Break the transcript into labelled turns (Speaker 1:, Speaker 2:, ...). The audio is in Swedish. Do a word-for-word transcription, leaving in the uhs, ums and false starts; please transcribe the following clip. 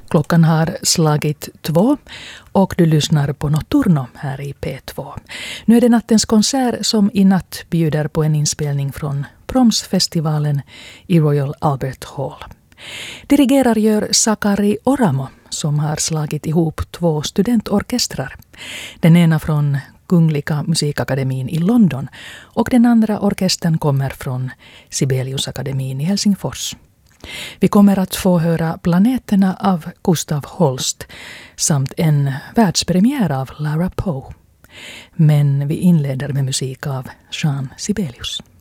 Speaker 1: Klockan har slagit två och du lyssnar på Notturno här i P två. Nu är det nattens konsert som i natt bjuder på en inspelning från Promsfestivalen i Royal Albert Hall. Dirigerar gör Sakari Oramo som har slagit ihop två studentorkestrar. Den ena från Kungliga musikakademin i London och den andra orkestern kommer från Sibeliusakademin i Helsingfors. Vi kommer att få höra Planeterna av Gustav Holst samt en världspremiär av Lara Poe. Men vi inleder med musik av Jean Sibelius.